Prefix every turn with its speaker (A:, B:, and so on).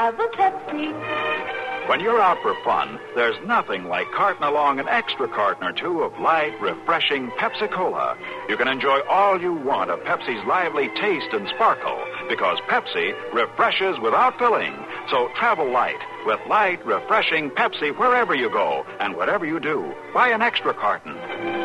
A: have a Pepsi.
B: When you're out for fun, there's nothing like carting along an extra carton or two of light, refreshing Pepsi-Cola. You can enjoy all you want of Pepsi's lively taste and sparkle, because Pepsi refreshes without filling. So travel light with light, refreshing Pepsi wherever you go and whatever you do. Buy an extra carton.